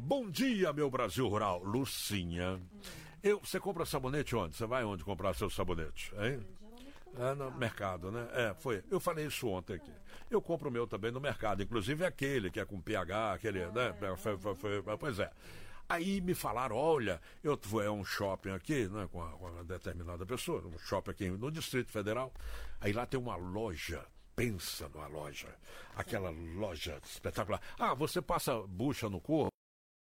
Bom dia, meu Brasil Rural. Lucinha. Você compra sabonete onde? Você vai onde comprar seu sabonete? Hein? No mercado, né? Foi. Eu falei isso ontem aqui. Eu compro o meu também no mercado, inclusive aquele que é com pH, aquele, né? Pois é. Aí me falaram, olha, eu vou a um shopping aqui, né, com uma determinada pessoa, um shopping aqui no Distrito Federal. Aí lá tem uma loja. Pensa numa loja. Aquela loja espetacular. Você passa bucha no corpo?